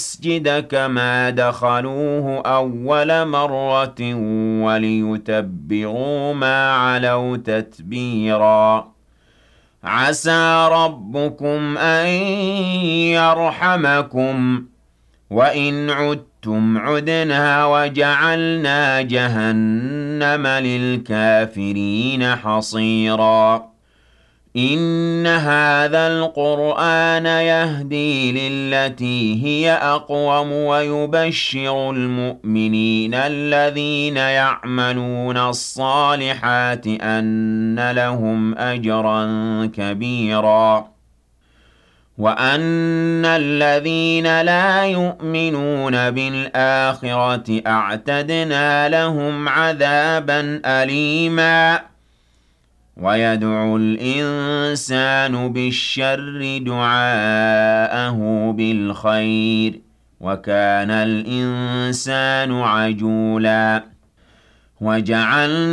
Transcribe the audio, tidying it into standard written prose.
المسجد كما دخلوه أول مرة وليتبروا ما علوا تتبيرا عسى ربكم أن يرحمكم وإن عدتم عدنا وجعلنا جهنم للكافرين حصيرا إن هذا القرآن يهدي للتي هي أقوم ويبشر المؤمنين الذين يعملون الصالحات أن لهم أجرا كبيرا وأن الذين لا يؤمنون بالآخرة أعتدنا لهم عذابا أليما ويدعو الإنسان بالشر دعاءه بالخير وكان الإنسان عجولا وجعلنا